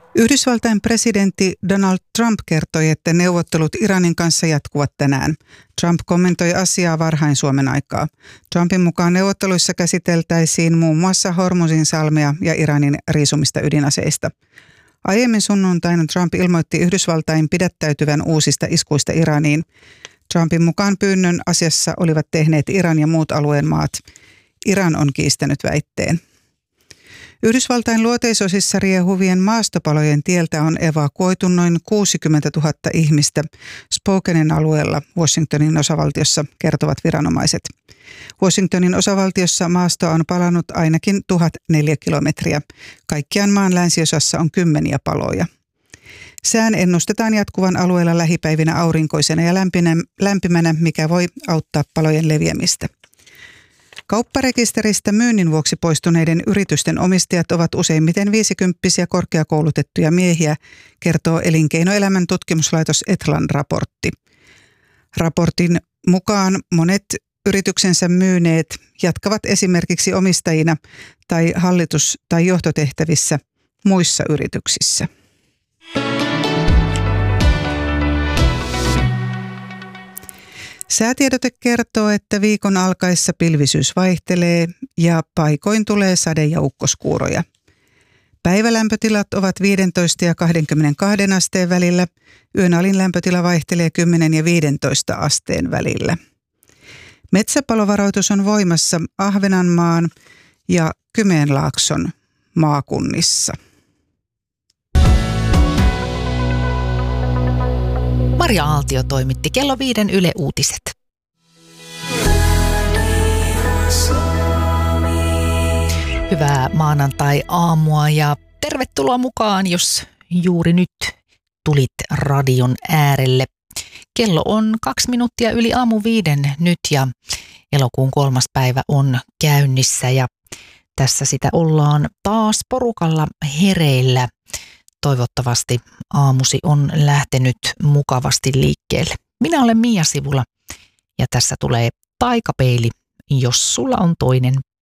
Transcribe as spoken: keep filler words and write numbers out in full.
Yhdysvaltain presidentti Donald Trump kertoi, että neuvottelut Iranin kanssa jatkuvat tänään. Trump kommentoi asiaa varhain Suomen aikaa. Trumpin mukaan neuvotteluissa käsiteltäisiin muun muassa Hormuzin salmea ja Iranin riisumista ydinaseista. Aiemmin sunnuntaina Trump ilmoitti Yhdysvaltain pidättäytyvän uusista iskuista Iraniin. Trumpin mukaan pyynnön asiassa olivat tehneet Iran ja muut alueen maat. Iran on kiistänyt väitteen. Yhdysvaltain luoteisosissa riehuvien maastopalojen tieltä on evakuoitu noin kuusikymmentätuhatta ihmistä Spokenen alueella Washingtonin osavaltiossa, kertovat viranomaiset. Washingtonin osavaltiossa maasto on palannut ainakin tuhat neliökilometriä. Kaikkiaan maan länsiosassa on kymmeniä paloja. Sään ennustetaan jatkuvan alueella lähipäivinä aurinkoisena ja lämpimänä, mikä voi auttaa palojen leviämistä. Kaupparekisteristä myynnin vuoksi poistuneiden yritysten omistajat ovat useimmiten viisikymppisiä korkeakoulutettuja miehiä, kertoo Elinkeinoelämän tutkimuslaitos Etlan raportti. Raportin mukaan monet yrityksensä myyneet jatkavat esimerkiksi omistajina tai hallitus- tai johtotehtävissä muissa yrityksissä. Säätiedote kertoo, että viikon alkaessa pilvisyys vaihtelee ja paikoin tulee sade- ja ukkoskuuroja. Päivälämpötilat ovat viisitoista ja kaksikymmentäkaksi asteen välillä. Yön alin lämpötila vaihtelee kymmenen ja viisitoista asteen välillä. Metsäpalovaroitus on voimassa Ahvenanmaan ja Kymenlaakson maakunnissa. Maria Aaltio toimitti kello viiden Yle Uutiset. Hyvää maanantai-aamua ja tervetuloa mukaan, jos juuri nyt tulit radion äärelle. Kello on kaksi minuuttia yli aamu viiden nyt ja elokuun kolmas päivä on käynnissä ja tässä sitä ollaan taas porukalla hereillä. Toivottavasti aamusi on lähtenyt mukavasti liikkeelle. Minä olen Mia Sivula ja tässä tulee taikapeili, jos sulla on toinen